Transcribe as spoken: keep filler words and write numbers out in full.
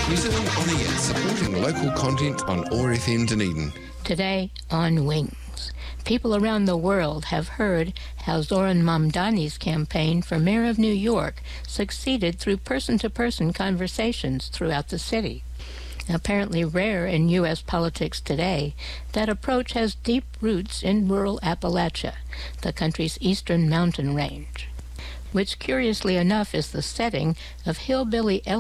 New Zealand On Air, supporting local content on O A R F M Dunedin. Today on Wings, people around the world have heard how Zoran Mamdani's campaign for mayor of New York succeeded through person-to-person conversations throughout the city. Apparently rare in U S politics today, that approach has deep roots in rural Appalachia, the country's eastern mountain range, which curiously enough is the setting of hillbilly